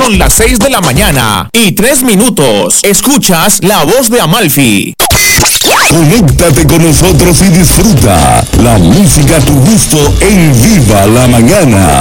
Son las 6 de la mañana y 3 minutos. Escuchas La Voz de Amalfi. Conéctate con nosotros y disfruta la música a tu gusto en Viva la Mañana.